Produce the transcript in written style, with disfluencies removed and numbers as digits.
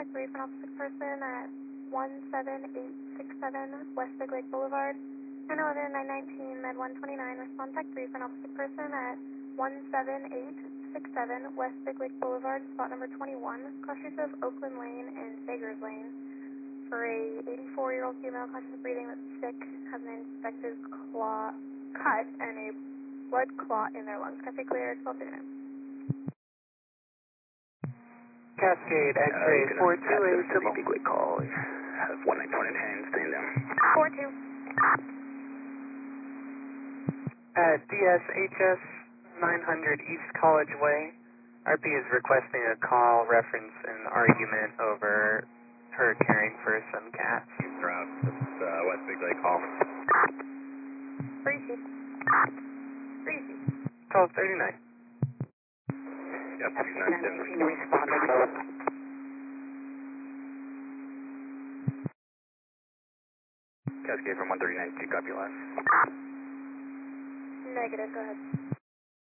contact 3 for an opposite person at 17867 West Big Lake Boulevard. 911-919 Med 129, respond tech 3 for an opposite person at 17867 West Big Lake Boulevard, spot number 21, cross streets of Oakland Lane and Sagers Lane, for a 84-year-old female conscious breathing that's sick, has an infected cut and a blood clot in their lungs. Cafe clear, 1239. Cascade X-ray 428. Big Lake call. Have 1910, stand down. 42. At DSHS 900 East College Way, RP is requesting a call reference an argument over her caring for some cats. Route, West Big Lake call. 3C. 3C. 1239. Yep, 297. Responding. Cascade from 139, do you copy last? Negative, go ahead.